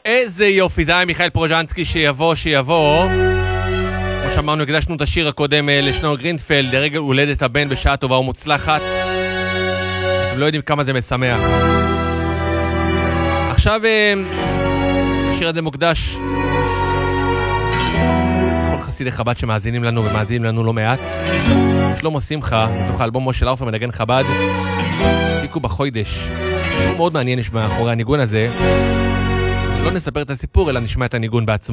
איזה יופי, זה היה מיכאל פרוז'נסקי שיבוא. כמו שאמרנו, הקדשנו את השיר הקודם לשנור גרינפלד, לרגע הולדת הבן בשעה טובה ומוצלחת. אתם לא יודעים כמה זה משמח. עכשיו, השיר הזה מוקדש לכל חסידי חב"ד שמאזינים לנו ומאזינים לנו לא מעט. שלמה שמחה, מתוך האלבום משה לאופר מנגן חב"ד, תיקו בחוידש. מאוד מעניין יש מאחורי הניגון הזה. לא נספר את הסיפור, אלא נשמע את הניגון בעצמו.